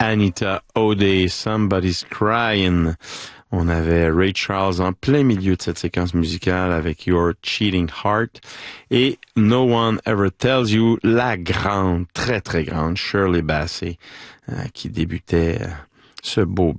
Anita O'Day, Somebody's Crying. On avait Ray Charles en plein milieu de cette séquence musicale avec Your Cheating Heart et No One Ever Tells You, la grande, très très grande Shirley Bassey qui débutait ce beau